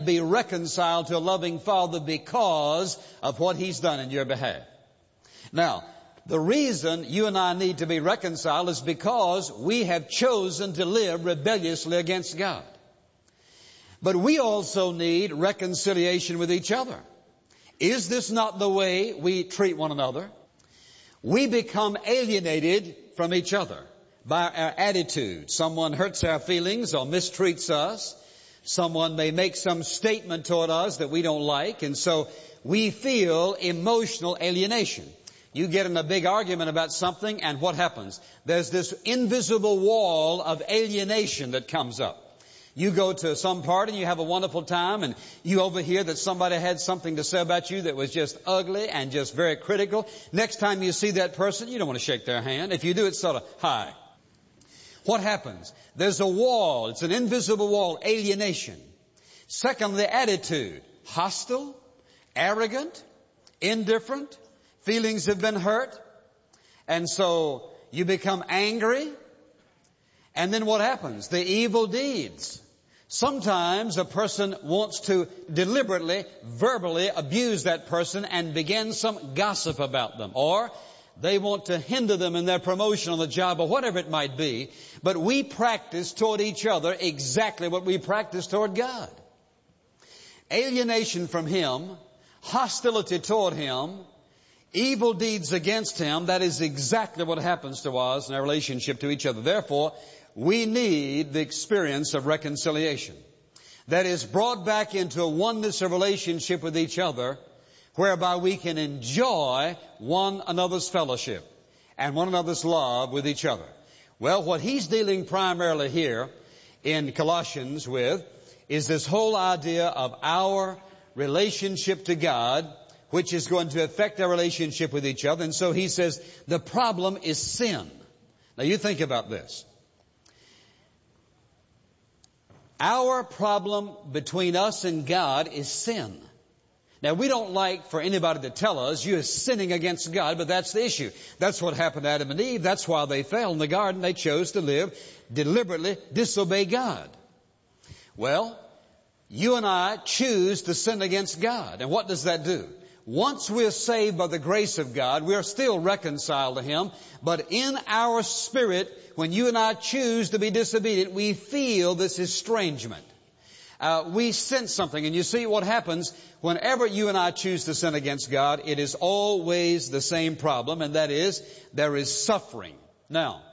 be reconciled to a loving Father because of what He's done in your behalf. Now, the reason you and I need to be reconciled is because we have chosen to live rebelliously against God. But we also need reconciliation with each other. Is this not the way we treat one another? We become alienated from each other by our attitude. Someone hurts our feelings or mistreats us. Someone may make some statement toward us that we don't like, and so we feel emotional alienation. You get in a big argument about something, and what happens? There's this invisible wall of alienation that comes up. You go to some party and you have a wonderful time, and you overhear that somebody had something to say about you that was just ugly and just very critical. Next time you see that person, you don't want to shake their hand. If you do, it's sort of, hi. What happens? There's a wall. It's an invisible wall, alienation. Secondly, attitude. Hostile, arrogant, indifferent. Feelings have been hurt. And so you become angry. And then what happens? The evil deeds. Sometimes a person wants to deliberately, verbally abuse that person and begin some gossip about them. Or they want to hinder them in their promotion on the job or whatever it might be. But we practice toward each other exactly what we practice toward God. Alienation from Him, hostility toward Him, evil deeds against Him. That is exactly what happens to us in our relationship to each other. Therefore, we need the experience of reconciliation. That is brought back into a oneness of relationship with each other, whereby we can enjoy one another's fellowship and one another's love with each other. Well, what he's dealing primarily here in Colossians with is this whole idea of our relationship to God, which is going to affect our relationship with each other. And so he says the problem is sin. Now you think about this. Our problem between us and God is sin. Now, we don't like for anybody to tell us you're sinning against God, but that's the issue. That's what happened to Adam and Eve. That's why they fell in the garden. They chose to live deliberately, disobey God. Well, you and I choose to sin against God. And what does that do? Once we're saved by the grace of God, we're still reconciled to Him. But in our spirit, when you and I choose to be disobedient, we feel this estrangement. We sense something. And you see what happens whenever you and I choose to sin against God, it is always the same problem, and that is there is suffering. Now,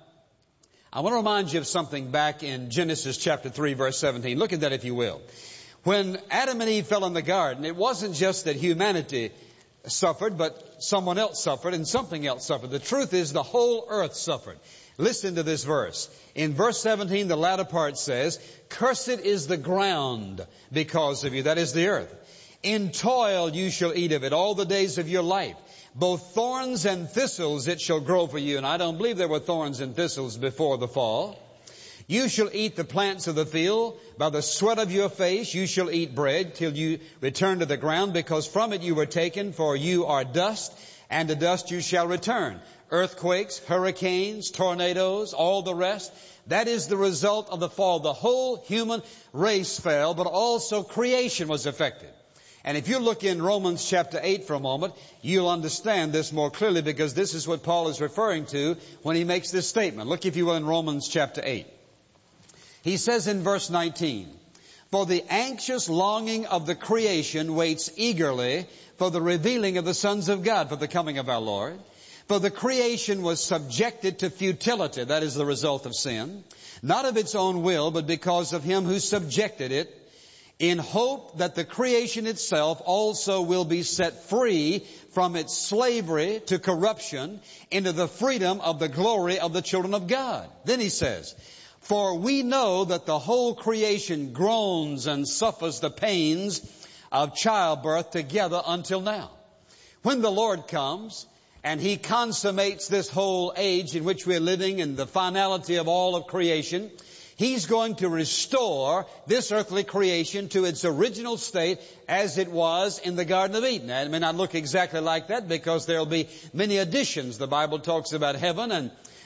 I want to remind you of something back in Genesis chapter 3, verse 17. Look at that if you will. When Adam and Eve fell in the garden, it wasn't just that humanity suffered, but someone else suffered and something else suffered. The truth is the whole earth suffered. Listen to this verse. In verse 17, the latter part says, "Cursed is the ground because of you," that is the earth. "In toil you shall eat of it all the days of your life. Both thorns and thistles it shall grow for you." And I don't believe there were thorns and thistles before the fall. "You shall eat the plants of the field. By the sweat of your face you shall eat bread till you return to the ground, because from it you were taken, for you are dust, and to dust you shall return." Earthquakes, hurricanes, tornadoes, all the rest. That is the result of the fall. The whole human race fell, but also creation was affected. And if you look in Romans chapter 8 for a moment, you'll understand this more clearly, because this is what Paul is referring to when he makes this statement. Look, if you will, in Romans chapter 8. He says in verse 19, "For the anxious longing of the creation waits eagerly for the revealing of the sons of God," for the coming of our Lord. "For the creation was subjected to futility," that is the result of sin, "not of its own will, but because of Him who subjected it, in hope that the creation itself also will be set free from its slavery to corruption into the freedom of the glory of the children of God." Then he says, "For we know that the whole creation groans and suffers the pains of childbirth together until now." When the Lord comes and He consummates this whole age in which we're living and the finality of all of creation, He's going to restore this earthly creation to its original state as it was in the Garden of Eden. And it may not look exactly like that, because there will be many additions. The Bible talks about heaven and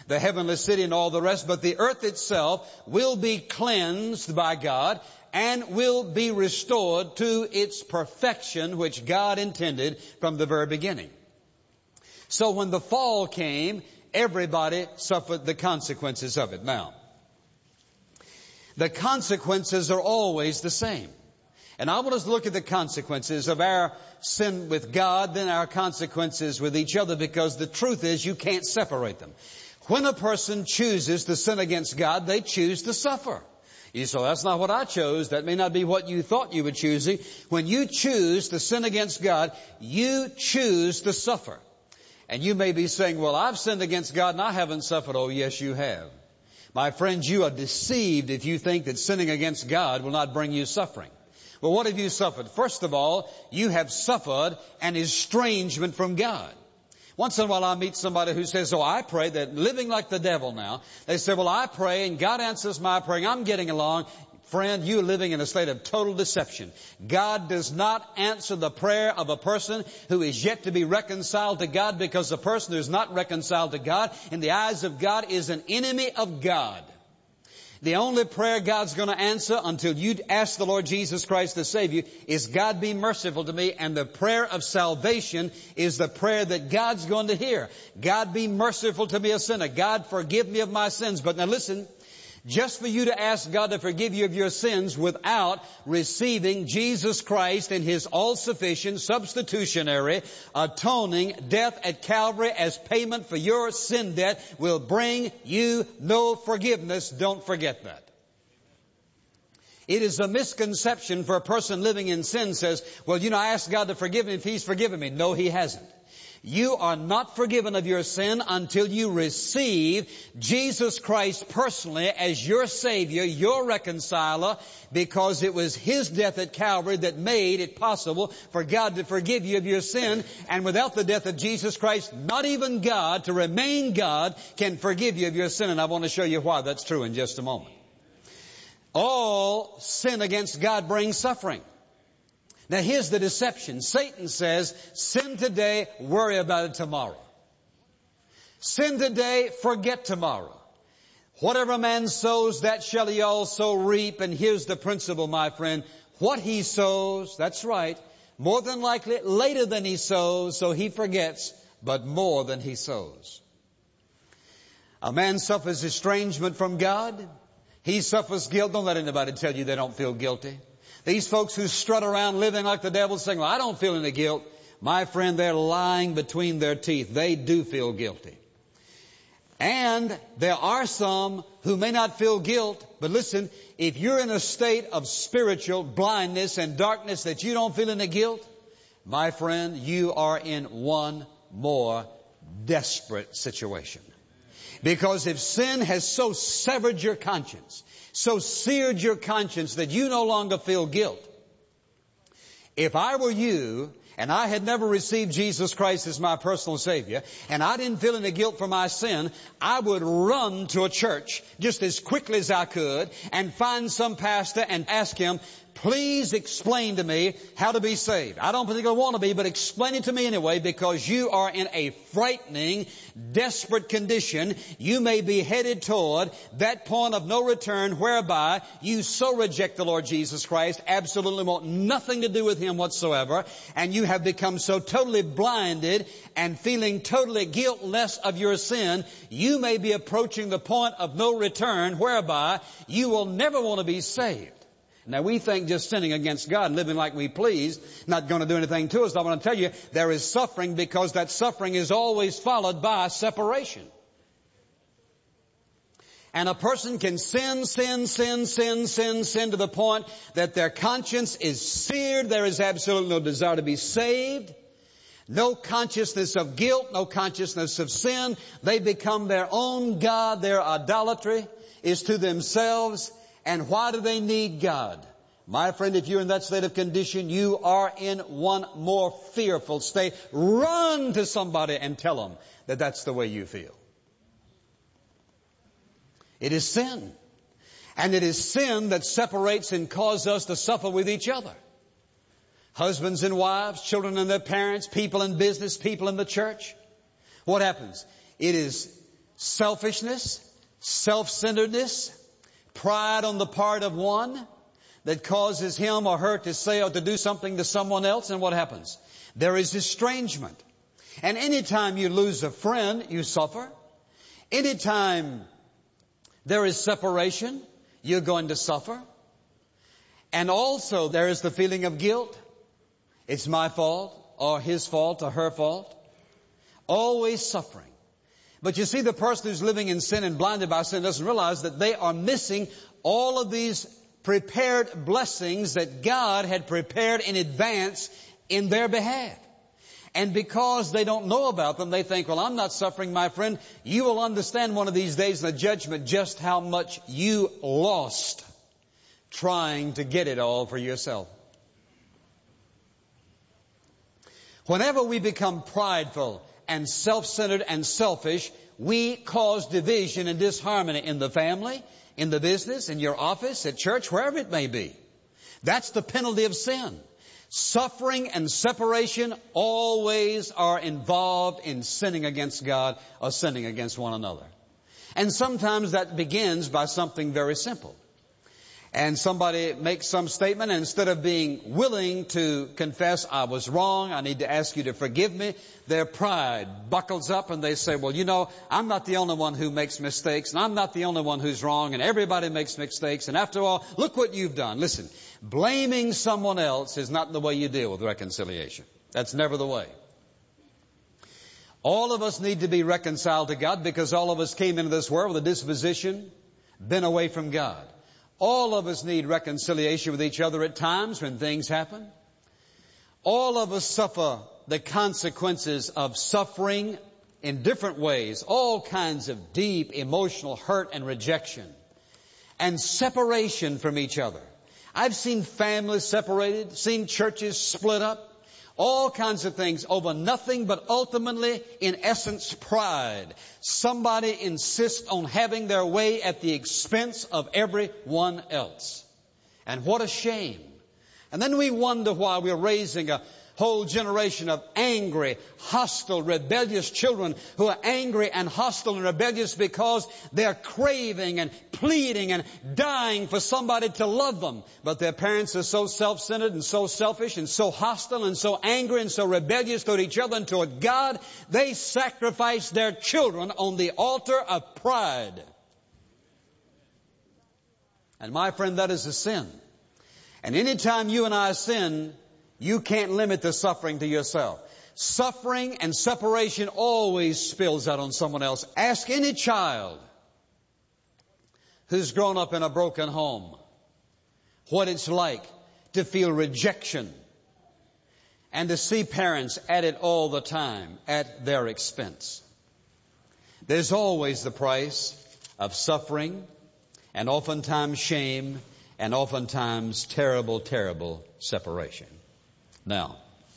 the heavenly city and all the rest, but the earth itself will be cleansed by God and will be restored to its perfection, which God intended from the very beginning. So when the fall came, everybody suffered the consequences of it. Now, the consequences are always the same. And I want us to look at the consequences of our sin with God, then our consequences with each other, because the truth is you can't separate them. When a person chooses to sin against God, they choose to suffer. You say, that's not what I chose. That may not be what you thought you were choosing. When you choose to sin against God, you choose to suffer. And you may be saying, well, I've sinned against God and I haven't suffered. Oh, yes, you have. My friends, you are deceived if you think that sinning against God will not bring you suffering. Well, what have you suffered? First of all, you have suffered an estrangement from God. Once in a while I meet somebody who says, I pray, that living like the devil now. They say, well, I pray and God answers my praying. I'm getting along. Friend, you're living in a state of total deception. God does not answer the prayer of a person who is yet to be reconciled to God, because the person who is not reconciled to God in the eyes of God is an enemy of God. The only prayer God's going to answer until you ask the Lord Jesus Christ to save you is, God, be merciful to me. And the prayer of salvation is the prayer that God's going to hear. God, be merciful to me, a sinner. God, forgive me of my sins. But now listen, just for you to ask God to forgive you of your sins without receiving Jesus Christ and His all-sufficient, substitutionary, atoning death at Calvary as payment for your sin debt will bring you no forgiveness. Don't forget that. It is a misconception for a person living in sin says, well, I asked God to forgive me if He's forgiven me. No, He hasn't. You are not forgiven of your sin until you receive Jesus Christ personally as your Savior, your reconciler, because it was His death at Calvary that made it possible for God to forgive you of your sin. And without the death of Jesus Christ, not even God, to remain God, can forgive you of your sin. And I want to show you why that's true in just a moment. All sin against God brings suffering. Now here's the deception. Satan says, sin today, worry about it tomorrow. Sin today, forget tomorrow. Whatever a man sows, that shall he also reap. And here's the principle, my friend. What he sows, that's right, more than likely later than he sows, so he forgets, but more than he sows. A man suffers estrangement from God. He suffers guilt. Don't let anybody tell you they don't feel guilty. These folks who strut around living like the devil saying, well, I don't feel any guilt. My friend, they're lying between their teeth. They do feel guilty. And there are some who may not feel guilt, but listen, if you're in a state of spiritual blindness and darkness that you don't feel any guilt, my friend, you are in one more desperate situation. Because if sin has so severed your conscience, so seared your conscience that you no longer feel guilt. If I were you, and I had never received Jesus Christ as my personal Savior, and I didn't feel any guilt for my sin, I would run to a church just as quickly as I could and find some pastor and ask him, please explain to me how to be saved. I don't particularly want to be, but explain it to me anyway, because you are in a frightening, desperate condition. You may be headed toward that point of no return whereby you so reject the Lord Jesus Christ, absolutely want nothing to do with Him whatsoever, and you have become so totally blinded and feeling totally guiltless of your sin, you may be approaching the point of no return whereby you will never want to be saved. Now we think just sinning against God and living like we please, not going to do anything to us. I want to tell you, there is suffering, because that suffering is always followed by separation. And a person can sin to the point that their conscience is seared. There is absolutely no desire to be saved. No consciousness of guilt, no consciousness of sin. They become their own God. Their idolatry is to themselves. And why do they need God? My friend, if you're in that state of condition, you are in one more fearful state. Run to somebody and tell them that that's the way you feel. It is sin. And it is sin that separates and causes us to suffer with each other. Husbands and wives, children and their parents, people in business, people in the church. What happens? It is selfishness, self-centeredness, pride on the part of one that causes him or her to say or to do something to someone else, and what happens? There is estrangement. And anytime you lose a friend, you suffer. Anytime there is separation, you're going to suffer. And also there is the feeling of guilt. It's my fault, or his fault, or her fault. Always suffering. But you see, the person who's living in sin and blinded by sin doesn't realize that they are missing all of these prepared blessings that God had prepared in advance in their behalf. And because they don't know about them, they think, well, I'm not suffering, my friend. You will understand one of these days in the judgment just how much you lost trying to get it all for yourself. Whenever we become prideful and self-centered and selfish, we cause division and disharmony in the family, in the business, in your office, at church, wherever it may be. That's the penalty of sin. Suffering and separation always are involved in sinning against God or sinning against one another. And sometimes that begins by something very simple. And somebody makes some statement, and instead of being willing to confess, I was wrong, I need to ask you to forgive me, their pride buckles up and they say, well, you know, I'm not the only one who makes mistakes, and I'm not the only one who's wrong, and everybody makes mistakes, and after all, look what you've done. Listen, blaming someone else is not the way you deal with reconciliation. That's never the way. All of us need to be reconciled to God because all of us came into this world with a disposition, been away from God. All of us need reconciliation with each other at times when things happen. All of us suffer the consequences of suffering in different ways, all kinds of deep emotional hurt and rejection and separation from each other. I've seen families separated, seen churches split up, all kinds of things over nothing but ultimately, in essence, pride. Somebody insists on having their way at the expense of everyone else. And what a shame. And then we wonder why we're raising a whole generation of angry, hostile, rebellious children who are angry and hostile and rebellious because they're craving and pleading and dying for somebody to love them. But their parents are so self-centered and so selfish and so hostile and so angry and so rebellious toward each other and toward God, they sacrifice their children on the altar of pride. And my friend, that is a sin. And anytime you and I sin, you can't limit the suffering to yourself. Suffering and separation always spills out on someone else. Ask any child who's grown up in a broken home what it's like to feel rejection and to see parents at it all the time at their expense. There's always the price of suffering and oftentimes shame and oftentimes terrible, terrible separation. Now,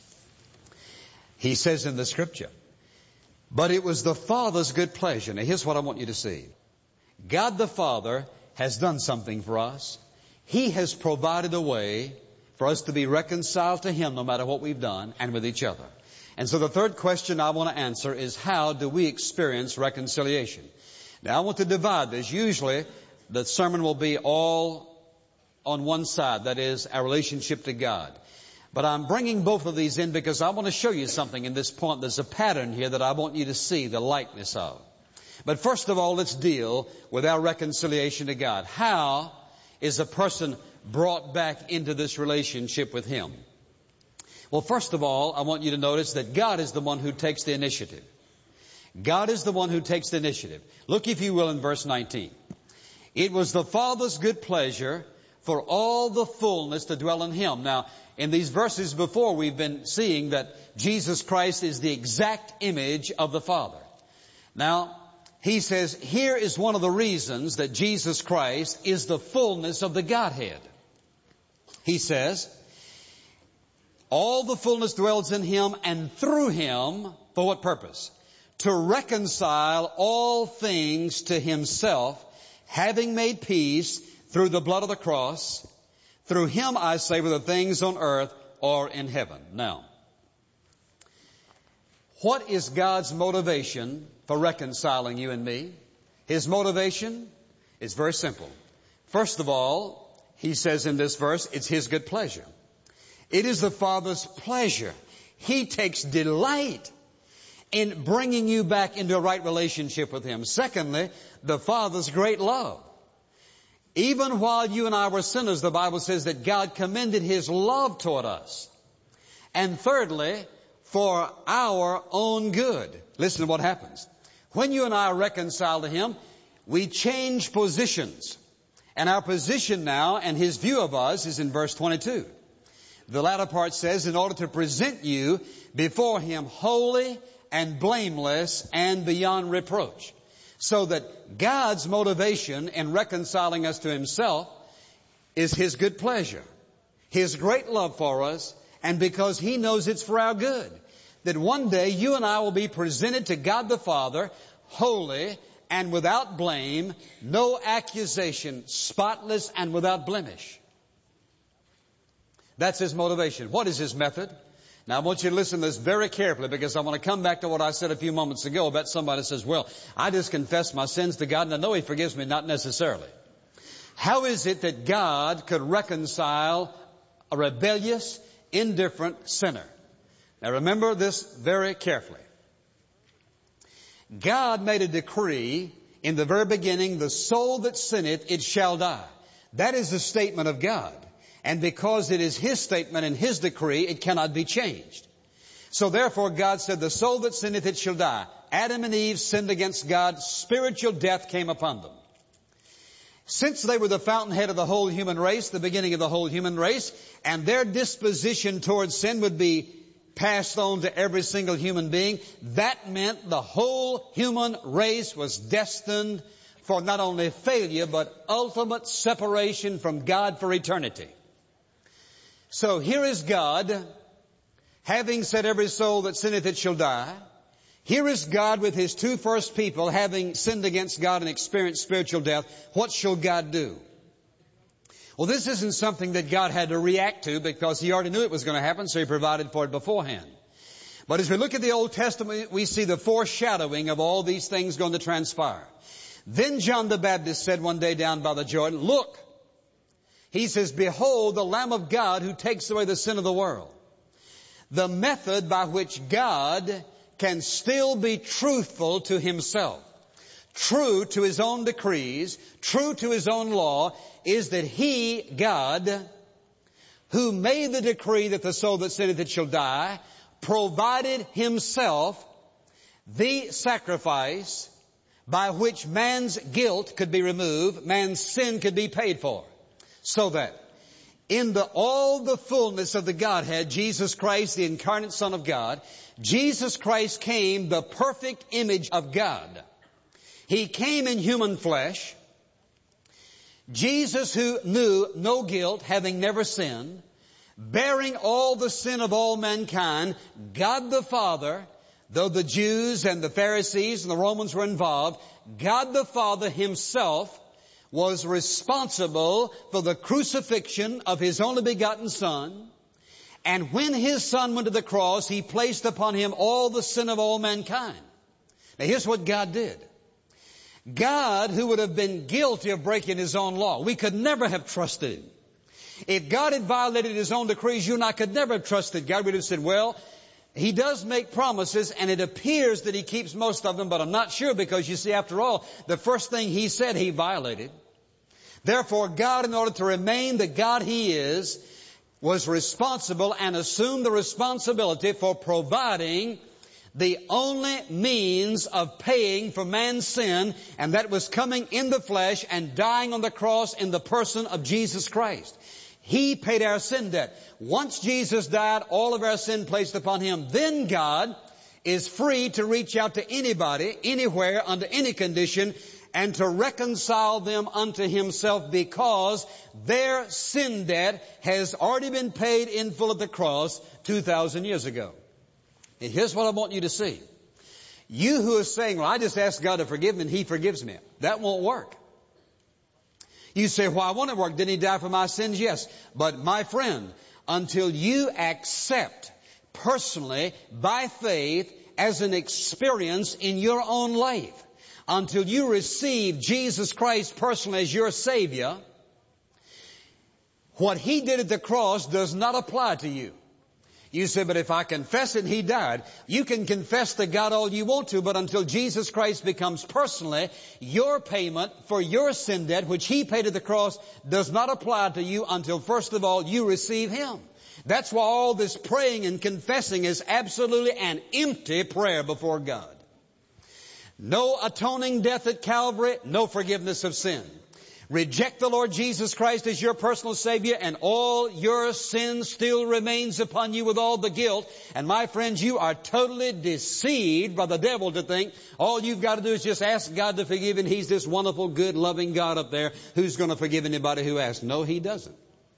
he says in the scripture, but it was the Father's good pleasure. Now, here's what I want you to see. God the Father has done something for us. He has provided a way for us to be reconciled to Him no matter what we've done and with each other. And so the third question I want to answer is, how do we experience reconciliation? Now, I want to divide this. Usually, the sermon will be all on one side, that is, our relationship to God. But I'm bringing both of these in because I want to show you something in this point. There's a pattern here that I want you to see the likeness of. But first of all, let's deal with our reconciliation to God. How is a person brought back into this relationship with Him? Well, first of all, I want you to notice that God is the one who takes the initiative. God is the one who takes the initiative. Look, if you will, in verse 19. It was the Father's good pleasure for all the fullness to dwell in Him. Now, in these verses before, we've been seeing that Jesus Christ is the exact image of the Father. Now, he says, here is one of the reasons that Jesus Christ is the fullness of the Godhead. He says, all the fullness dwells in Him, and through Him, for what purpose? To reconcile all things to Himself, having made peace through the blood of the cross. Through Him, I say, whether things on earth or in heaven. Now, What is God's motivation for reconciling you and me? His motivation is very simple. First of all, he says in this verse, it's His good pleasure. It is the Father's pleasure. He takes delight in bringing you back into a right relationship with Him. Secondly, the Father's great love. Even while you and I were sinners, the Bible says that God commended His love toward us. And thirdly, for our own good. Listen to what happens. When you and I are reconciled to Him, we change positions. And our position now and His view of us is in verse 22. The latter part says, in order to present you before Him holy and blameless and beyond reproach. So that God's motivation in reconciling us to Himself is His good pleasure, His great love for us, and because He knows it's for our good. That one day you and I will be presented to God the Father, holy and without blame, no accusation, spotless and without blemish. That's His motivation. What is His method? Now I want you to listen to this very carefully, because I want to come back to what I said a few moments ago about somebody says, well, I just confess my sins to God and I know He forgives me. Not necessarily. How is it that God could reconcile a rebellious, indifferent sinner? Now remember this very carefully. God made a decree in the very beginning, the soul that sinneth, it shall die. That is the statement of God. And because it is His statement and His decree, it cannot be changed. So therefore God said, the soul that sinneth, it shall die. Adam and Eve sinned against God. Spiritual death came upon them. Since they were the fountainhead of the whole human race, the beginning of the whole human race, and their disposition towards sin would be passed on to every single human being, that meant the whole human race was destined for not only failure, but ultimate separation from God for eternity. So here is God, having said every soul that sinneth it shall die. Here is God with His two first people, having sinned against God and experienced spiritual death. What shall God do? Well, this isn't something that God had to react to, because He already knew it was going to happen, so He provided for it beforehand. But as we look at the Old Testament, we see the foreshadowing of all these things going to transpire. Then John the Baptist said one day down by the Jordan, look, he says, behold the Lamb of God who takes away the sin of the world. The method by which God can still be truthful to Himself, true to His own decrees, true to His own law, is that He, God, who made the decree that the soul that sinneth it shall die, provided Himself the sacrifice by which man's guilt could be removed, man's sin could be paid for. So that in all the fullness of the Godhead, Jesus Christ, the incarnate Son of God, Jesus Christ came the perfect image of God. He came in human flesh. Jesus, who knew no guilt, having never sinned, bearing all the sin of all mankind, God the Father, though the Jews and the Pharisees and the Romans were involved, God the Father Himself was responsible for the crucifixion of His only begotten Son. And when His Son went to the cross, He placed upon Him all the sin of all mankind. Now here's what God did. God, who would have been guilty of breaking His own law, we could never have trusted Him. If God had violated His own decrees, you and I could never have trusted God. We'd have said, well, He does make promises, and it appears that He keeps most of them, but I'm not sure, because you see, after all, the first thing He said He violated. Therefore, God, in order to remain the God He is, was responsible and assumed the responsibility for providing the only means of paying for man's sin, and that was coming in the flesh and dying on the cross in the person of Jesus Christ. He paid our sin debt. Once Jesus died, all of our sin placed upon Him. Then God is free to reach out to anybody, anywhere, under any condition, and to reconcile them unto Himself, because their sin debt has already been paid in full at the cross 2,000 years ago. And here's what I want you to see. You who are saying, well, I just ask God to forgive me and He forgives me. That won't work. You say, well, I want it to work. Didn't He die for my sins? Yes. But my friend, until you accept personally, by faith, as an experience in your own life. Until you receive Jesus Christ personally as your Savior, what He did at the cross does not apply to you. You say, but if I confess it, He died. You can confess to God all you want to, but until Jesus Christ becomes personally your payment for your sin debt, which He paid at the cross, does not apply to you until, first of all, you receive Him. That's why all this praying and confessing is absolutely an empty prayer before God. No atoning death at Calvary, no forgiveness of sin. Reject the Lord Jesus Christ as your personal Savior, and all your sin still remains upon you with all the guilt. And my friends, you are totally deceived by the devil to think all you've got to do is just ask God to forgive, and He's this wonderful, good, loving God up there who's going to forgive anybody who asks. No, He doesn't.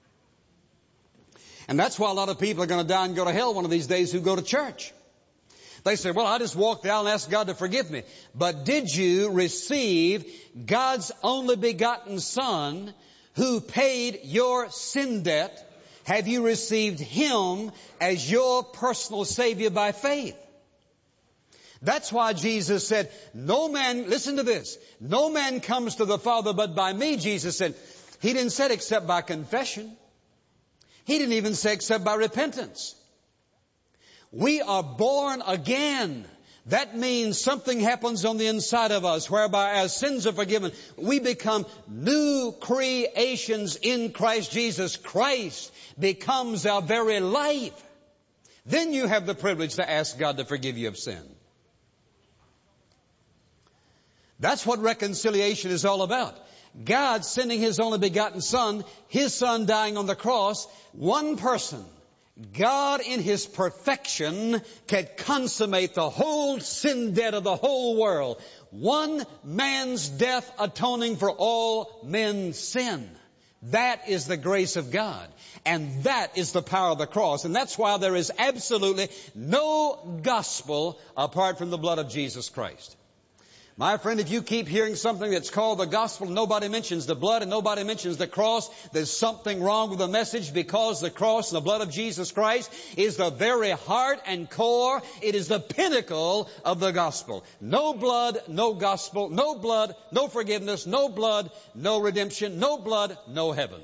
And that's why a lot of people are going to die and go to hell one of these days who go to church. They say, well, I just walked out and asked God to forgive me. But did you receive God's only begotten Son who paid your sin debt? Have you received Him as your personal Savior by faith? That's why Jesus said, no man, listen to this, no man comes to the Father but by me, Jesus said. He didn't say except by confession. He didn't even say except by repentance. We are born again. That means something happens on the inside of us whereby as sins are forgiven, we become new creations in Christ Jesus. Christ becomes our very life. Then you have the privilege to ask God to forgive you of sin. That's what reconciliation is all about. God sending His only begotten Son, His Son dying on the cross, one person, God in His perfection can consummate the whole sin debt of the whole world. One man's death atoning for all men's sin. That is the grace of God. And that is the power of the cross. And that's why there is absolutely no gospel apart from the blood of Jesus Christ. My friend, if you keep hearing something that's called the gospel, nobody mentions the blood and nobody mentions the cross, there's something wrong with the message, because the cross and the blood of Jesus Christ is the very heart and core. It is the pinnacle of the gospel. No blood, no gospel. No blood, no forgiveness. No blood, no redemption. No blood, no heaven.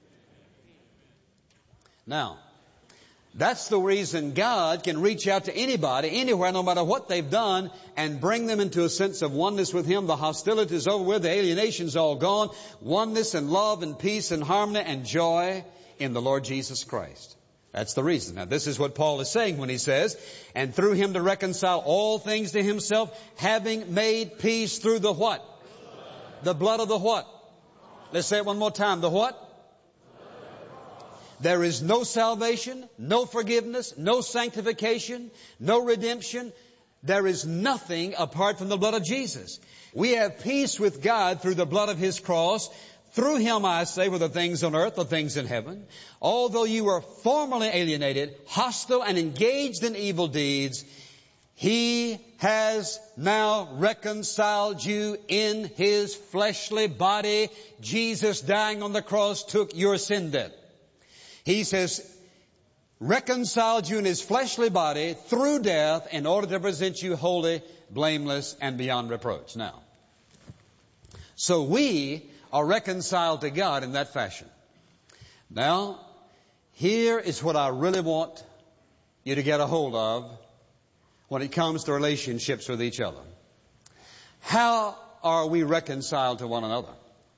Now, that's the reason God can reach out to anybody, anywhere, no matter what they've done, and bring them into a sense of oneness with Him. The hostility is over with. The alienation's all gone. Oneness and love and peace and harmony and joy in the Lord Jesus Christ. That's the reason. Now, this is what Paul is saying when he says, and through Him to reconcile all things to Himself, having made peace through the what? The blood of the what? Let's say it one more time. The what? There is no salvation, no forgiveness, no sanctification, no redemption. There is nothing apart from the blood of Jesus. We have peace with God through the blood of His cross. Through Him, I say, were the things on earth, the things in heaven. Although you were formerly alienated, hostile, and engaged in evil deeds, He has now reconciled you in His fleshly body. Jesus dying on the cross took your sin debt. He says, reconciled you in His fleshly body through death in order to present you holy, blameless, and beyond reproach. Now, so we are reconciled to God in that fashion. Now, here is what I really want you to get a hold of when it comes to relationships with each other. How are we reconciled to one another?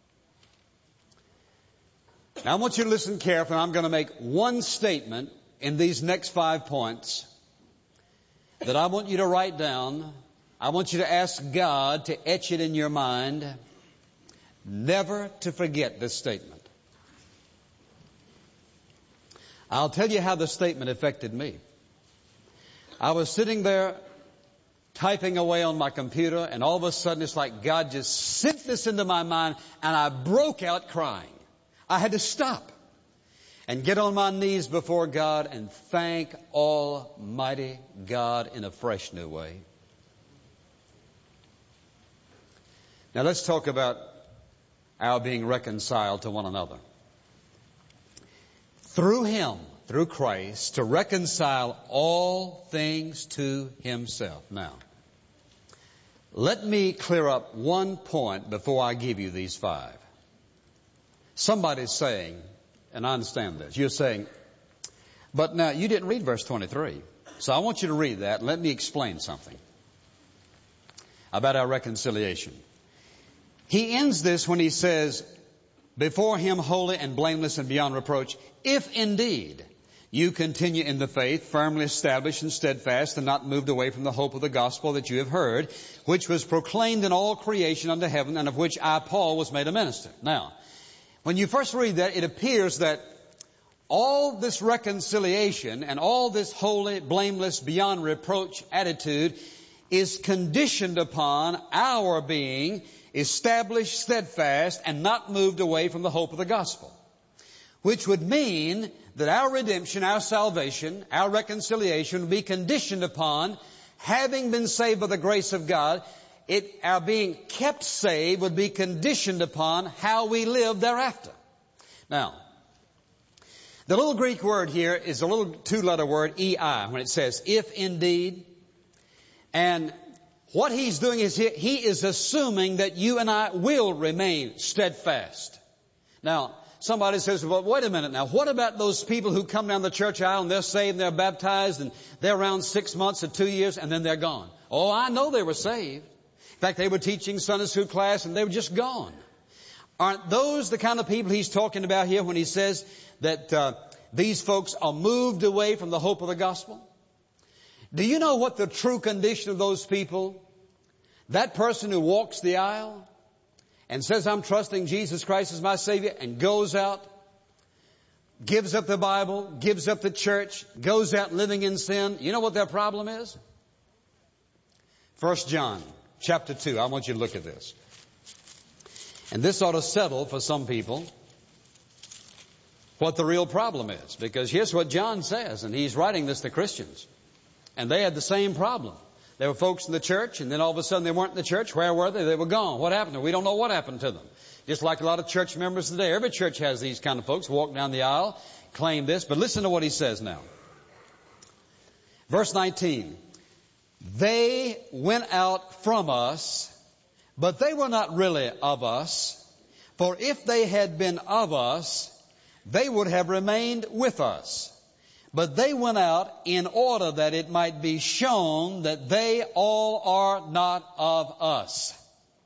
Now I want you to listen carefully. I'm going to make one statement in these next 5 points that I want you to write down. I want you to ask God to etch it in your mind, never to forget this statement. I'll tell you how the statement affected me. I was sitting there typing away on my computer, and all of a sudden it's like God just sent this into my mind, and I broke out crying. I had to stop and get on my knees before God and thank Almighty God in a fresh new way. Now let's talk about our being reconciled to one another. Through through Christ to reconcile all things to Himself. Now, let me clear up one point before I give you these 5. Somebody's saying, and I understand this, you're saying, but now you didn't read verse 23. So I want you to read that and let me explain something about our reconciliation. He ends this when he says, before Him holy and blameless and beyond reproach, if indeed you continue in the faith, firmly established and steadfast, and not moved away from the hope of the gospel that you have heard, which was proclaimed in all creation under heaven, and of which I, Paul, was made a minister. Now, when you first read that, it appears that all this reconciliation and all this holy, blameless, beyond reproach attitude is conditioned upon our being established, steadfast, and not moved away from the hope of the gospel. Which would mean that our redemption, our salvation, our reconciliation would be conditioned upon having been saved by the grace of God. Our being kept saved would be conditioned upon how we live thereafter. Now, the little Greek word here is a little 2-letter word, ei, when it says, if indeed. And what he's doing is he is assuming that you and I will remain steadfast. Now, somebody says, well, wait a minute now. What about those people who come down the church aisle and they're saved and they're baptized and they're around 6 months or 2 years and then they're gone? Oh, I know they were saved. In fact, they were teaching Sunday school class and they were just gone. Aren't those the kind of people he's talking about here when he says that these folks are moved away from the hope of the gospel? Do you know what the true condition of those people? That person who walks the aisle and says, I'm trusting Jesus Christ as my Savior, and goes out, gives up the Bible, gives up the church, goes out living in sin. You know what their problem is? 1 John chapter 2. I want you to look at this. And this ought to settle for some people what the real problem is. Because here's what John says, and he's writing this to Christians. And they had the same problem. There were folks in the church, and then all of a sudden they weren't in the church. Where were they? They were gone. What happened to them? We don't know what happened to them. Just like a lot of church members today. Every church has these kind of folks walk down the aisle, claim this. But listen to what he says now. Verse 19. They went out from us, but they were not really of us. For if they had been of us, they would have remained with us. But they went out in order that it might be shown that they all are not of us.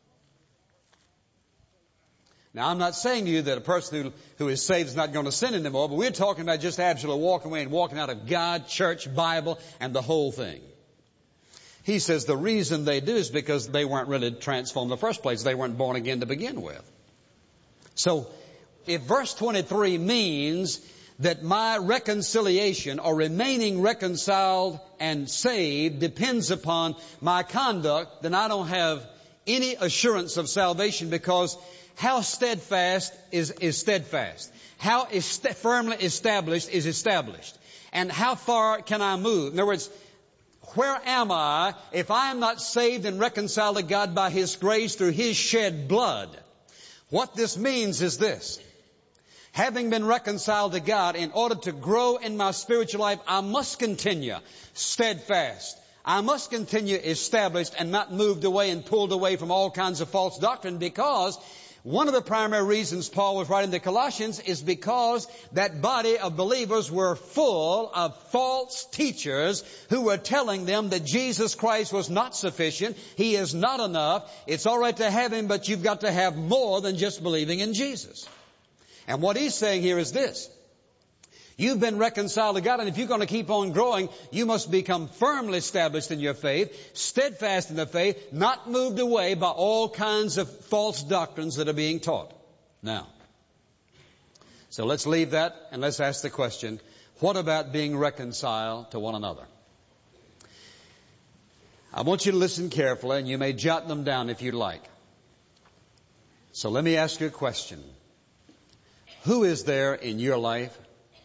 Now, I'm not saying to you that a person who is saved is not going to sin anymore, but we're talking about just absolutely walking away and walking out of God, church, Bible, and the whole thing. He says the reason they do is because they weren't really transformed in the first place. They weren't born again to begin with. So, if verse 23 means that my reconciliation or remaining reconciled and saved depends upon my conduct, then I don't have any assurance of salvation, because how steadfast is steadfast. How firmly established is established. And how far can I move? In other words, where am I if I am not saved and reconciled to God by His grace through His shed blood? What this means is this. Having been reconciled to God, in order to grow in my spiritual life, I must continue steadfast. I must continue established and not moved away and pulled away from all kinds of false doctrine, because one of the primary reasons Paul was writing to Colossians is because that body of believers were full of false teachers who were telling them that Jesus Christ was not sufficient. He is not enough. It's all right to have Him, but you've got to have more than just believing in Jesus. And what he's saying here is this. You've been reconciled to God, and if you're going to keep on growing, you must become firmly established in your faith, steadfast in the faith, not moved away by all kinds of false doctrines that are being taught. Now, so let's leave that and let's ask the question, what about being reconciled to one another? I want you to listen carefully, and you may jot them down if you'd like. So let me ask you a question. Who is there in your life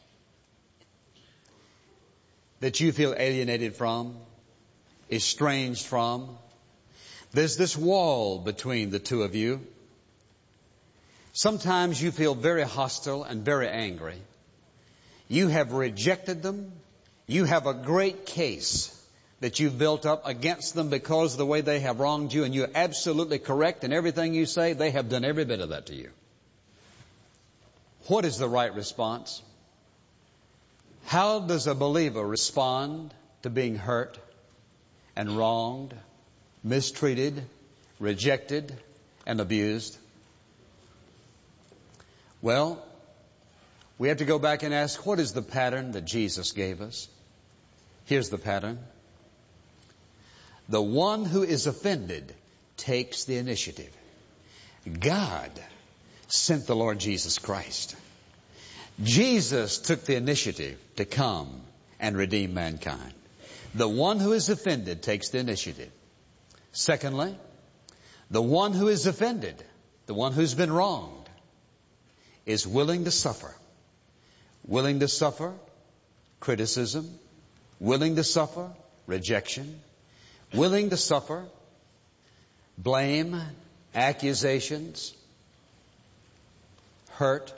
that you feel alienated from, estranged from? There's this wall between the two of you. Sometimes you feel very hostile and very angry. You have rejected them. You have a great case that you've built up against them because of the way they have wronged you, and you're absolutely correct in everything you say. They have done every bit of that to you. What is the right response? How does a believer respond to being hurt and wronged, mistreated, rejected, and abused? Well, we have to go back and ask, what is the pattern that Jesus gave us? Here's the pattern. The one who is offended takes the initiative. God sent the Lord Jesus Christ. Jesus took the initiative to come and redeem mankind. The one who is offended takes the initiative. Secondly, the one who is offended, the one who's been wronged, is willing to suffer. Willing to suffer criticism, willing to suffer rejection, willing to suffer blame, accusations, hurt.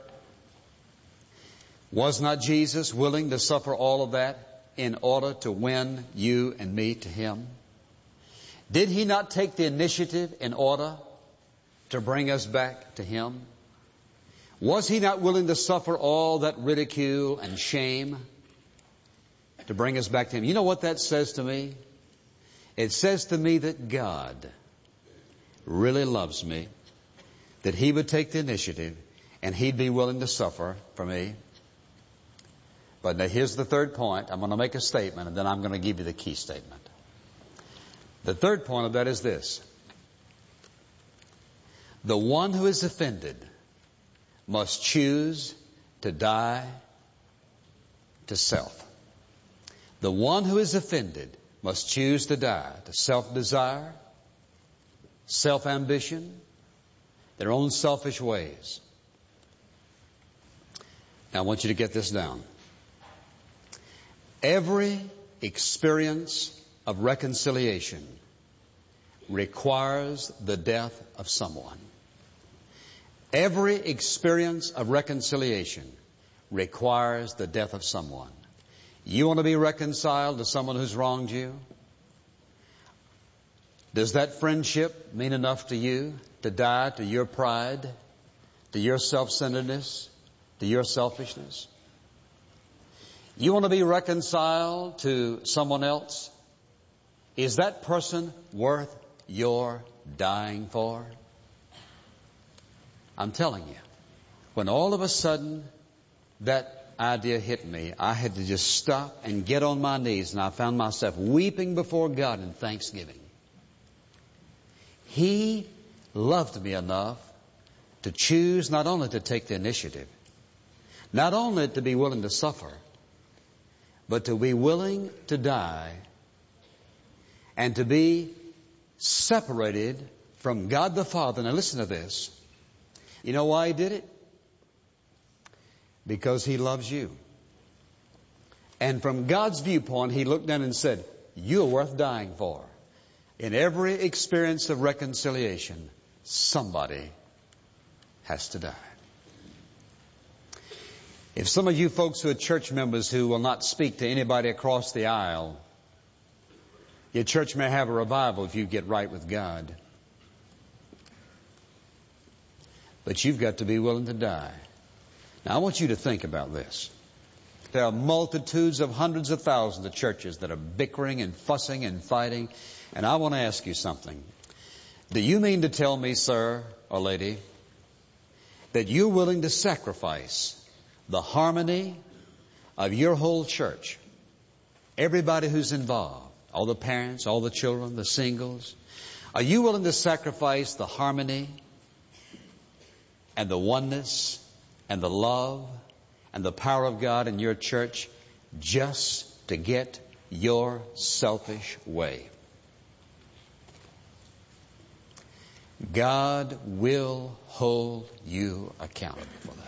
Was not Jesus willing to suffer all of that in order to win you and me to Him? Did He not take the initiative in order to bring us back to Him? Was He not willing to suffer all that ridicule and shame to bring us back to Him? You know what that says to me? It says to me that God really loves me, that He would take the initiative and He'd be willing to suffer for me. But now here's the third point. I'm going to make a statement and then I'm going to give you the key statement. The third point of that is this. The one who is offended must choose to die to self. The one who is offended must choose to die to self-desire, self-ambition, their own selfish ways. Now I want you to get this down. Every experience of reconciliation requires the death of someone. Every experience of reconciliation requires the death of someone. You want to be reconciled to someone who's wronged you? Does that friendship mean enough to you to die to your pride, to your self-centeredness, to your selfishness? You want to be reconciled to someone else? Is that person worth your dying for? I'm telling you, when all of a sudden that idea hit me, I had to just stop and get on my knees, and I found myself weeping before God in thanksgiving. He loved me enough to choose not only to take the initiative, not only to be willing to suffer, but to be willing to die and to be separated from God the Father. Now listen to this. You know why He did it? Because He loves you. And from God's viewpoint, He looked down and said, you're worth dying for. In every experience of reconciliation, somebody has to die. If some of you folks who are church members who will not speak to anybody across the aisle, your church may have a revival if you get right with God. But you've got to be willing to die. Now I want you to think about this. There are multitudes of hundreds of thousands of churches that are bickering and fussing and fighting. And I want to ask you something. Do you mean to tell me, sir or lady, that you're willing to sacrifice the harmony of your whole church, everybody who's involved, all the parents, all the children, the singles? Are you willing to sacrifice the harmony and the oneness and the love and the power of God in your church just to get your selfish way? God will hold you accountable for that.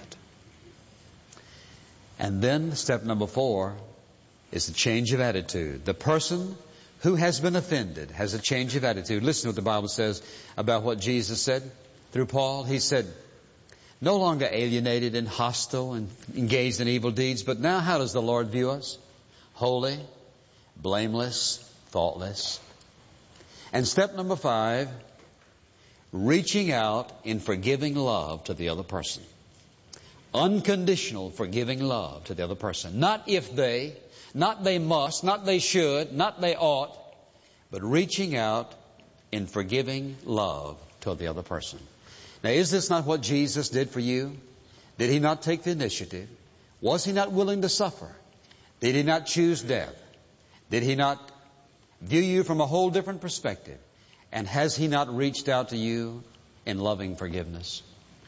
And then step number 4 is the change of attitude. The person who has been offended has a change of attitude. Listen to what the Bible says about what Jesus said through Paul. He said, No longer alienated and hostile and engaged in evil deeds, but now how does the Lord view us? Holy, blameless, faultless. And step number 5, reaching out in forgiving love to the other person. Unconditional forgiving love to the other person. Not if they, not they must, not they should, not they ought, but reaching out in forgiving love to the other person. Now, is this not what Jesus did for you? Did He not take the initiative? Was He not willing to suffer? Did He not choose death? Did He not view you from a whole different perspective? And has He not reached out to you in loving forgiveness?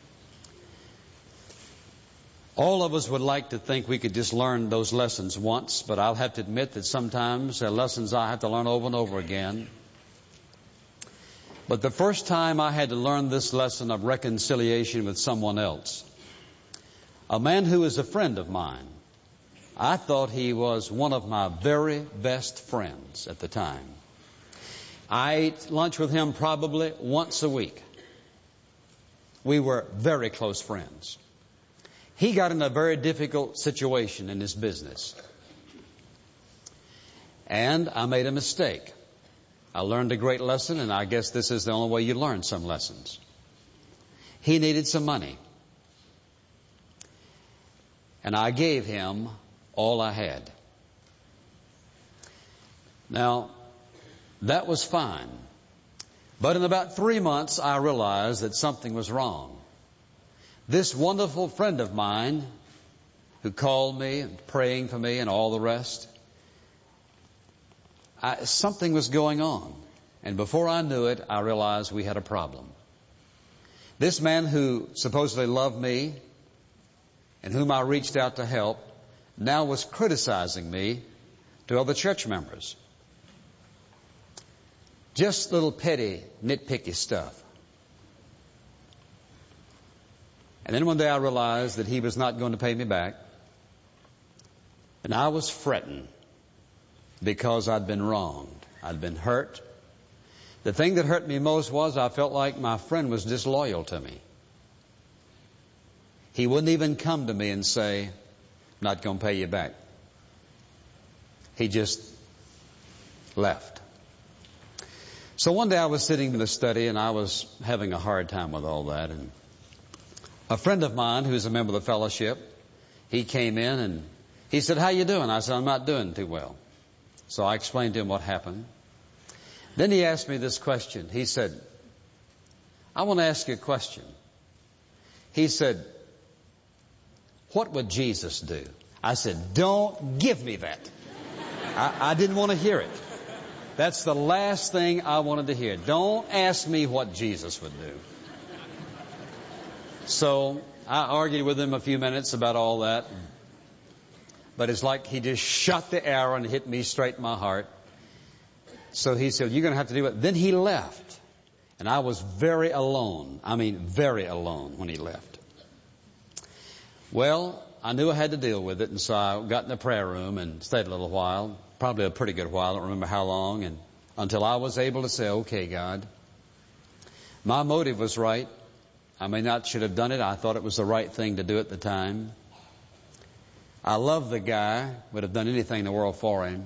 All of us would like to think we could just learn those lessons once, but I'll have to admit that sometimes they're lessons I have to learn over and over again. But the first time I had to learn this lesson of reconciliation with someone else, a man who is a friend of mine, I thought he was one of my very best friends at the time. I ate lunch with him probably once a week. We were very close friends. He got in a very difficult situation in his business. And I made a mistake. I learned a great lesson, and I guess this is the only way you learn some lessons. He needed some money. And I gave him all I had. Now, that was fine. But in about 3 months, I realized that something was wrong. This wonderful friend of mine who called me and praying for me and all the rest, something was going on. And before I knew it, I realized we had a problem. This man who supposedly loved me and whom I reached out to help now was criticizing me to other church members. Just little petty, nitpicky stuff. And then one day I realized that he was not going to pay me back. And I was fretting because I'd been wronged. I'd been hurt. The thing that hurt me most was I felt like my friend was disloyal to me. He wouldn't even come to me and say, "I'm not going to pay you back." He just left. So one day I was sitting in the study and I was having a hard time with all that. And a friend of mine who's a member of the fellowship, he came in and he said, "How you doing?" I said, "I'm not doing too well." So I explained to him what happened. Then he asked me this question. He said, "I want to ask you a question." He said, "What would Jesus do?" I said, "Don't give me that." I didn't want to hear it. That's the last thing I wanted to hear. Don't ask me what Jesus would do. So I argued with him a few minutes about all that. But it's like he just shot the arrow and hit me straight in my heart. So he said, "You're going to have to do it." Then he left. And I was very alone. I mean, very alone when he left. Well, I knew I had to deal with it. And so I got in the prayer room and stayed a little while. Probably a pretty good while. I don't remember how long. And until I was able to say, "Okay, God, my motive was right. I may not should have done it. I thought it was the right thing to do at the time. I love the guy. Would have done anything in the world for him."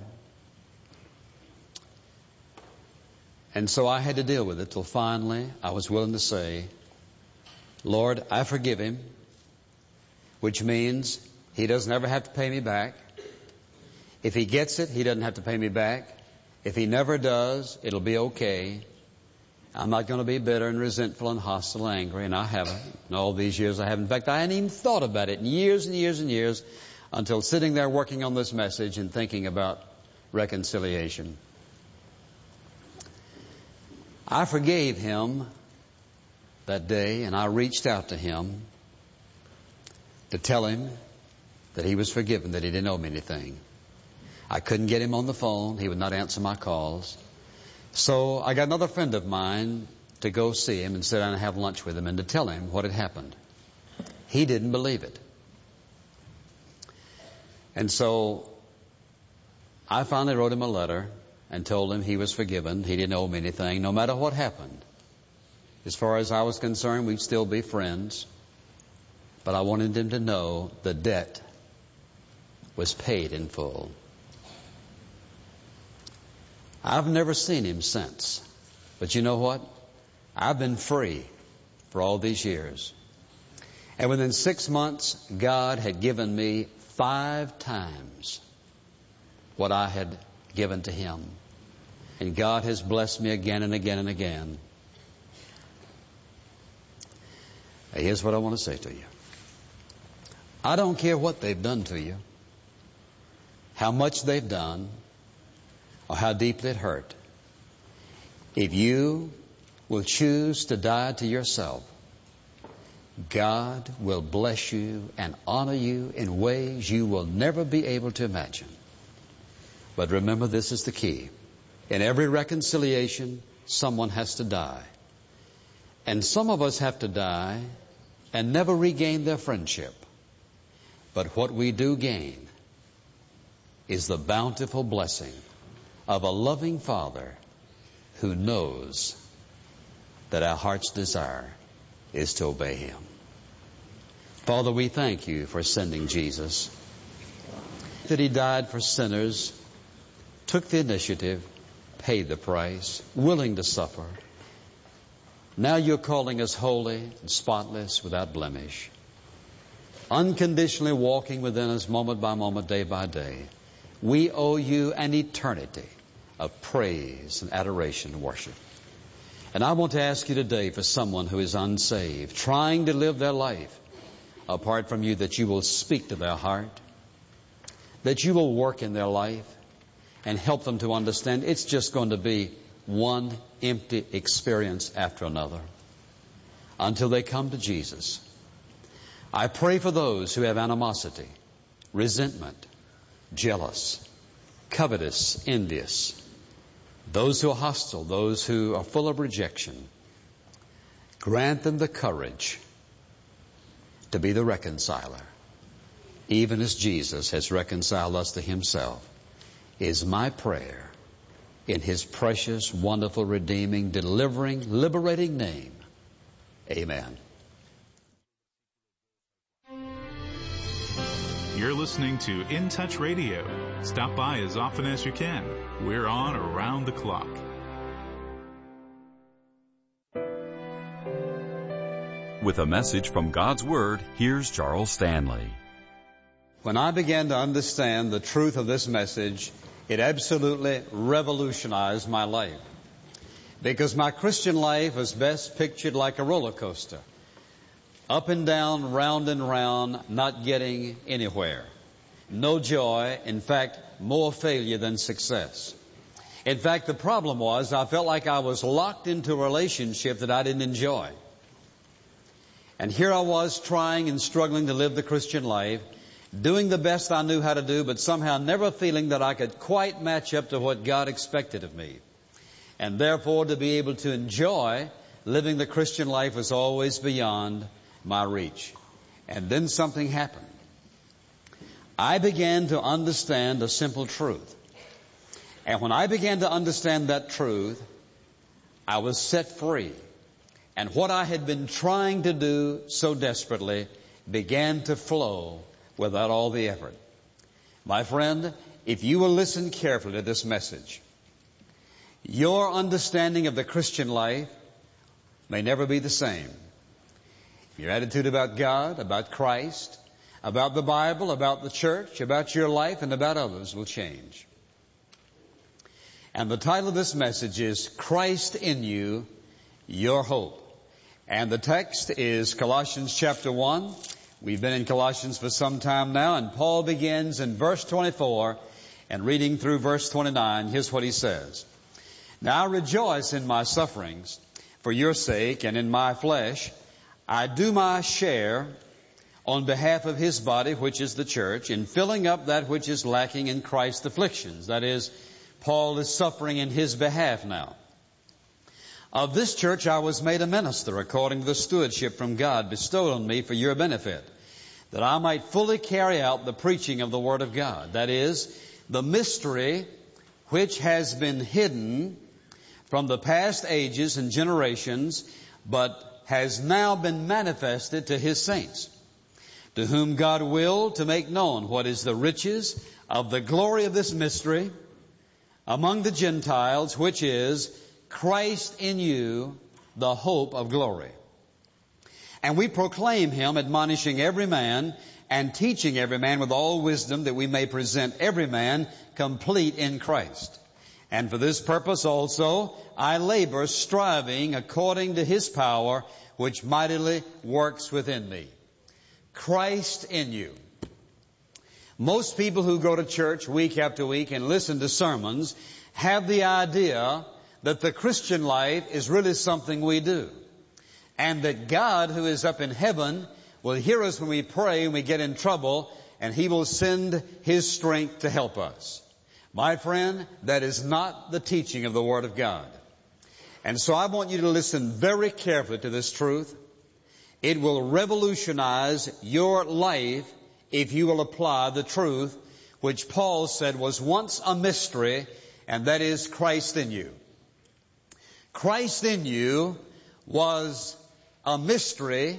And so I had to deal with it till finally I was willing to say, "Lord, I forgive him," which means he doesn't ever have to pay me back. If he gets it, he doesn't have to pay me back. If he never does, it'll be okay. I'm not going to be bitter and resentful and hostile and angry, and I haven't. In all these years I haven't. In fact, I hadn't even thought about it in years and years and years until sitting there working on this message and thinking about reconciliation. I forgave him that day, and I reached out to him to tell him that he was forgiven, that he didn't owe me anything. I couldn't get him on the phone. He would not answer my calls. So I got another friend of mine to go see him and sit down and have lunch with him and to tell him what had happened. He didn't believe it. And so I finally wrote him a letter and told him he was forgiven. He didn't owe me anything, no matter what happened. As far as I was concerned, we'd still be friends. but I wanted him to know the debt was paid in full. I've never seen him since. But you know what? I've been free for all these years. And within 6 months, God had given me 5 times what I had given to him. And God has blessed me again and again and again. Here's what I want to say to you. I don't care what they've done to you, how much they've done, or how deeply it hurt. If you will choose to die to yourself, God will bless you and honor you in ways you will never be able to imagine. But remember, this is the key. In every reconciliation, someone has to die. And some of us have to die and never regain their friendship. But what we do gain is the bountiful blessing of a loving Father who knows that our heart's desire is to obey him. Father, we thank you for sending Jesus, that he died for sinners, took the initiative, paid the price, willing to suffer. Now you're calling us holy and spotless, without blemish, unconditionally walking within us moment by moment, day by day. We owe you an eternity of praise and adoration and worship. And I want to ask you today, for someone who is unsaved, trying to live their life apart from you, that you will speak to their heart, that you will work in their life and help them to understand it's just going to be one empty experience after another until they come to Jesus. I pray for those who have animosity, resentment, jealous, covetous, envious, those who are hostile, those who are full of rejection. Grant them the courage to be the reconciler, even as Jesus has reconciled us to himself, is my prayer in his precious, wonderful, redeeming, delivering, liberating name. Amen. You're listening to In Touch Radio. Stop by as often as you can. We're on around the clock. With a message from God's Word, here's Charles Stanley. When I began to understand the truth of this message, it absolutely revolutionized my life. Because my Christian life was best pictured like a roller coaster. Up and down, round and round, not getting anywhere. No joy, in fact, more failure than success. In fact, the problem was I felt like I was locked into a relationship that I didn't enjoy. And here I was trying and struggling to live the Christian life, doing the best I knew how to do, but somehow never feeling that I could quite match up to what God expected of me. And therefore, to be able to enjoy living the Christian life was always beyond my reach. And then something happened. I began to understand a simple truth. And when I began to understand that truth, I was set free. And what I had been trying to do so desperately began to flow without all the effort. My friend, if you will listen carefully to this message, your understanding of the Christian life may never be the same. Your attitude about God, about Christ, about the Bible, about the church, about your life, and about others will change. And the title of this message is Christ in You, Your Hope. And the text is Colossians chapter 1. We've been in Colossians for some time now, and Paul begins in verse 24 and reading through verse 29. Here's what he says. Now I rejoice in my sufferings for your sake, and in my flesh I do my share on behalf of his body, which is the church, in filling up that which is lacking in Christ's afflictions. That is, Paul is suffering in his behalf now. Of this church I was made a minister according to the stewardship from God bestowed on me for your benefit, that I might fully carry out the preaching of the Word of God. That is, the mystery which has been hidden from the past ages and generations, but has now been manifested to His saints. to whom God willed to make known what is the riches of the glory of this mystery among the Gentiles, which is Christ in you, the hope of glory. And we proclaim him, admonishing every man and teaching every man with all wisdom, that we may present every man complete in Christ. And for this purpose also I labor, striving according to his power, which mightily works within me. Christ in you. Most people who go to church week after week and listen to sermons have the idea that the Christian life is really something we do, and that God, who is up in heaven, will hear us when we pray and we get in trouble, and he will send his strength to help us. My friend, that is not the teaching of the Word of God. And so I want you to listen very carefully to this truth. It will revolutionize your life if you will apply the truth which Paul said was once a mystery, and that is Christ in you. Christ in you was a mystery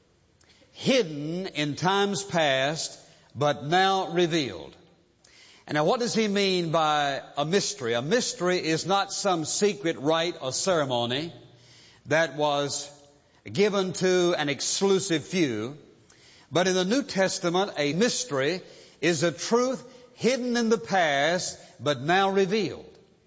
hidden in times past, but now revealed. And now what does he mean by a mystery? A mystery is not some secret rite or ceremony that was given to an exclusive few. But in the New Testament, a mystery is a truth hidden in the past, but now revealed.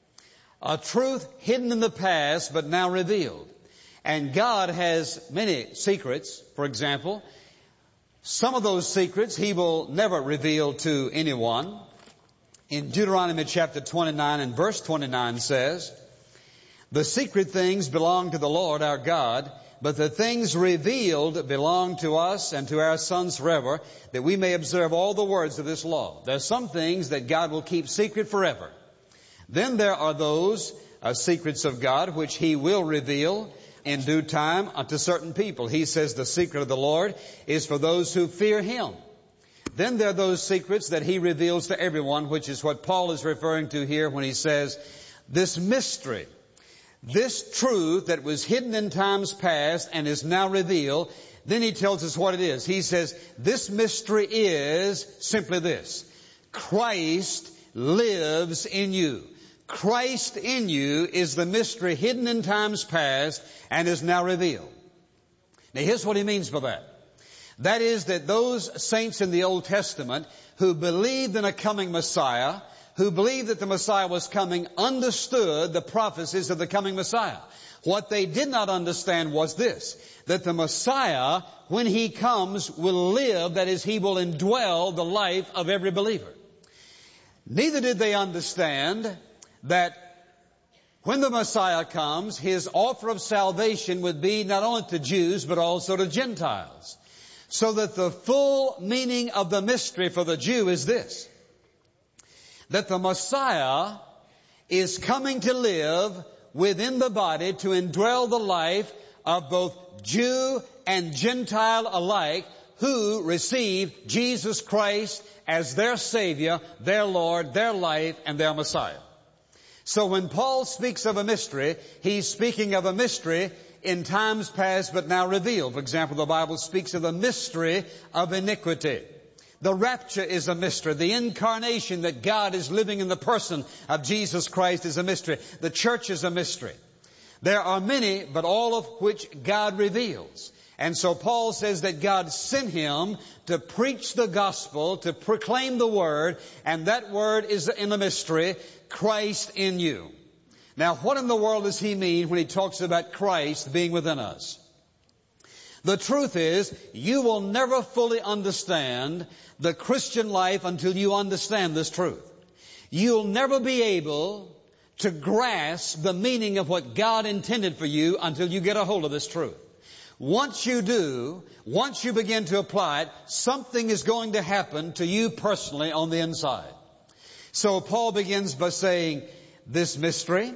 A truth hidden in the past, but now revealed. And God has many secrets. For example, some of those secrets he will never reveal to anyone. In Deuteronomy chapter 29 and verse 29 says, "The secret things belong to the Lord our God, but the things revealed belong to us and to our sons forever, that we may observe all the words of this law." There are some things that God will keep secret forever. Then there are those secrets of God which he will reveal in due time unto certain people. He says the secret of the Lord is for those who fear him. Then there are those secrets that he reveals to everyone, which is what Paul is referring to here when he says, this mystery, this truth that was hidden in times past and is now revealed. Then he tells us what it is. He says, this mystery is simply this: Christ lives in you. Christ in you is the mystery hidden in times past and is now revealed. Now here's what he means by that. That is that those saints in the Old Testament who believed in a coming Messiah, who believed that the Messiah was coming, understood the prophecies of the coming Messiah. What they did not understand was this: that the Messiah, when he comes, will live, that is, he will indwell the life of every believer. Neither did they understand that when the Messiah comes, his offer of salvation would be not only to Jews, but also to Gentiles. So that the full meaning of the mystery for the Jew is this: that the Messiah is coming to live within the body to indwell the life of both Jew and Gentile alike, who receive Jesus Christ as their Savior, their Lord, their life, and their Messiah. So when Paul speaks of a mystery, he's speaking of a mystery in times past but now revealed. For example, the Bible speaks of the mystery of iniquity. The rapture is a mystery. The incarnation, that God is living in the person of Jesus Christ, is a mystery. The church is a mystery. There are many, but all of which God reveals. And so Paul says that God sent him to preach the gospel, to proclaim the word, and that word is in the mystery, Christ in you. Now, what in the world does he mean when he talks about Christ being within us? The truth is, you will never fully understand the Christian life until you understand this truth. You'll never be able to grasp the meaning of what God intended for you until you get a hold of this truth. Once you do, once you begin to apply it, something is going to happen to you personally on the inside. So Paul begins by saying, this mystery,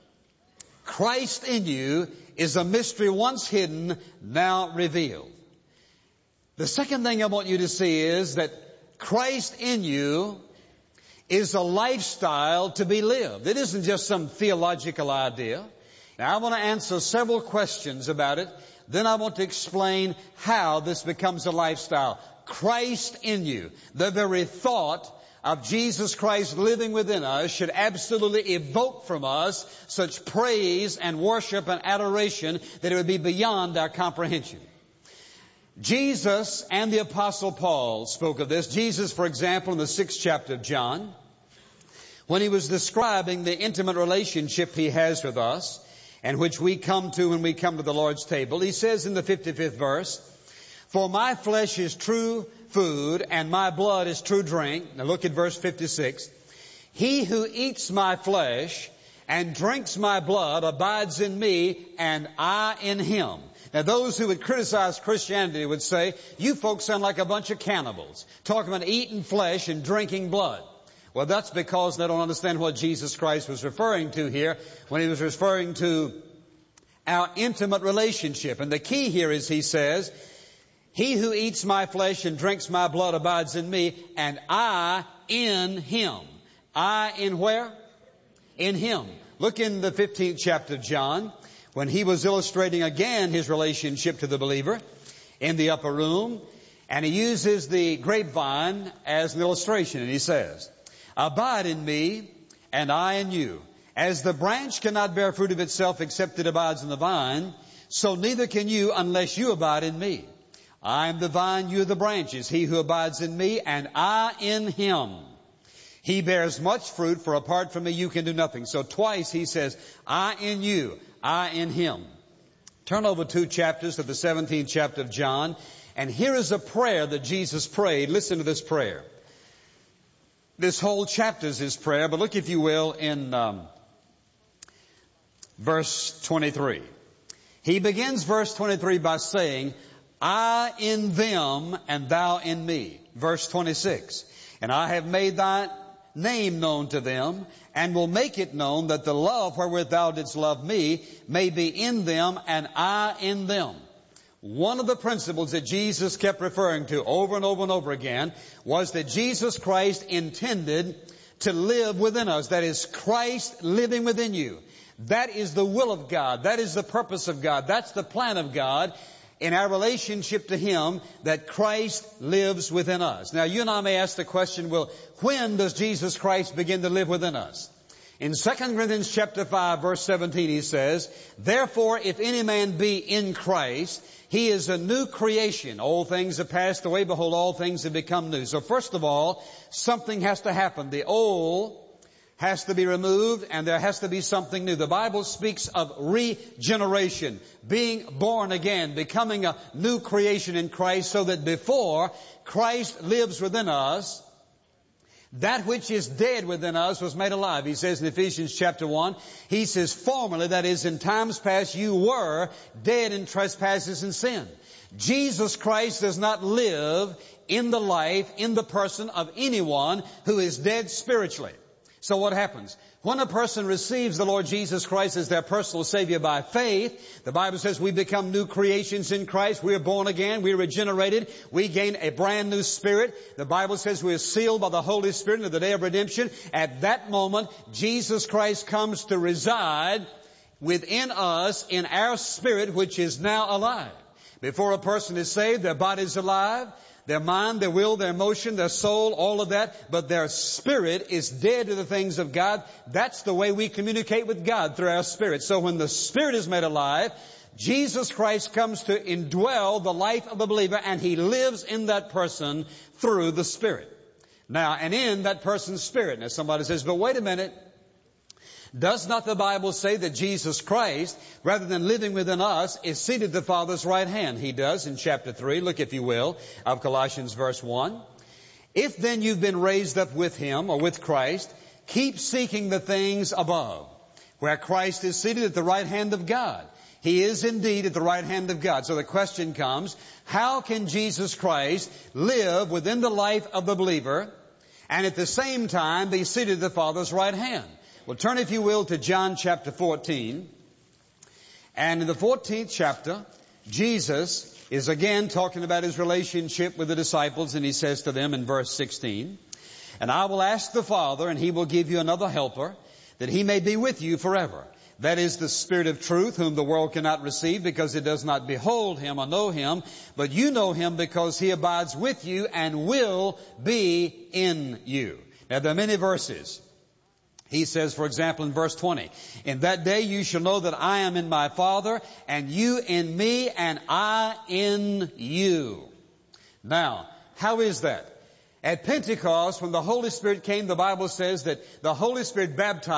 Christ in you, is a mystery once hidden, now revealed. The second thing I want you to see is that Christ in you is a lifestyle to be lived. It isn't just some theological idea. Now I want to answer several questions about it. Then I want to explain how this becomes a lifestyle. Christ in you. The very thought of Jesus Christ living within us should absolutely evoke from us such praise and worship and adoration that it would be beyond our comprehension. Jesus and the Apostle Paul spoke of this. Jesus, for example, in the 6th chapter of John, when he was describing the intimate relationship he has with us, and which we come to when we come to the Lord's table, he says in the 55th verse, "For my flesh is true food, and my blood is true drink." Now look at verse 56. "He who eats my flesh and drinks my blood abides in me, and I in him." Now those who would criticize Christianity would say, "You folks sound like a bunch of cannibals, talking about eating flesh and drinking blood." Well, that's because they don't understand what Jesus Christ was referring to here when he was referring to our intimate relationship. And the key here is he says, "He who eats my flesh and drinks my blood abides in me, and I in him." I in where? In him. Look in the 15th chapter of John, when he was illustrating again his relationship to the believer in the upper room, and he uses the grapevine as an illustration, and he says, "Abide in me, and I in you. As the branch cannot bear fruit of itself except it abides in the vine, so neither can you unless you abide in me. I am the vine, you are the branches. He who abides in me, and I in him, he bears much fruit, for apart from me you can do nothing." So twice he says, "I in you, I in him." Turn over 2 chapters to the 17th chapter of John, and here is a prayer that Jesus prayed. Listen to this prayer. This whole chapter is his prayer, but look, if you will, in verse 23. He begins verse 23 by saying, "I in them and thou in me." Verse 26, "And I have made thy name known to them, and will make it known that the love wherewith thou didst love me may be in them and I in them." One of the principles that Jesus kept referring to over and over and over again was that Jesus Christ intended to live within us. That is, Christ living within you. That is the will of God. That is the purpose of God. That's the plan of God in our relationship to him, that Christ lives within us. Now, you and I may ask the question, well, when does Jesus Christ begin to live within us? In 2 Corinthians chapter 5, verse 17, he says, "Therefore, if any man be in Christ, he is a new creation. Old things have passed away. Behold, all things have become new." So first of all, something has to happen. The old has to be removed, and there has to be something new. The Bible speaks of regeneration, being born again, becoming a new creation in Christ, so that before Christ lives within us, that which is dead within us was made alive. He says in Ephesians chapter 1, he says, "Formerly," that is, in times past, "you were dead in trespasses and sin." Jesus Christ does not live in the life, in the person of anyone who is dead spiritually. So what happens? When a person receives the Lord Jesus Christ as their personal Savior by faith, the Bible says we become new creations in Christ. We are born again. We are regenerated. We gain a brand new spirit. The Bible says we are sealed by the Holy Spirit in the day of redemption. At that moment, Jesus Christ comes to reside within us in our spirit, which is now alive. Before a person is saved, their body is alive. Their mind, their will, their emotion, their soul, all of that. But their spirit is dead to the things of God. That's the way we communicate with God, through our spirit. So when the spirit is made alive, Jesus Christ comes to indwell the life of the believer, and he lives in that person through the Spirit. Now, and in that person's spirit. Now somebody says, but wait a minute. Does not the Bible say that Jesus Christ, rather than living within us, is seated at the Father's right hand? He does in chapter 3, look if you will, of Colossians verse 1. "If then you've been raised up with him," or with Christ, "keep seeking the things above, where Christ is seated at the right hand of God." He is indeed at the right hand of God. So the question comes, how can Jesus Christ live within the life of the believer and at the same time be seated at the Father's right hand? Well, turn, if you will, to John chapter 14. And in the 14th chapter, Jesus is again talking about his relationship with the disciples, and he says to them in verse 16, "And I will ask the Father, and he will give you another helper, that he may be with you forever. That is the Spirit of truth, whom the world cannot receive because it does not behold Him or know Him. But you know Him because He abides with you and will be in you. Now there are many verses. He says, for example, in verse 20, in that day you shall know that I am in my Father, and you in me, and I in you. Now, how is that? At Pentecost, when the Holy Spirit came, the Bible says that the Holy Spirit baptized